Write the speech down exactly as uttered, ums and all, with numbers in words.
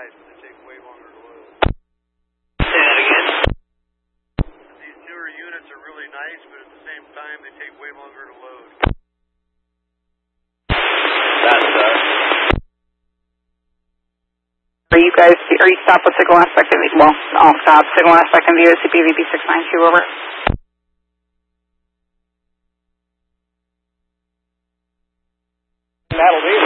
nice, but they take way longer to load. Say that again. These newer units are really nice, but at the same time, they take way longer to load. That sucks. Are you guys, are you stopped with signal aspect of, well, all stop, signal aspect of V O C P V B six nine two, over. That'll be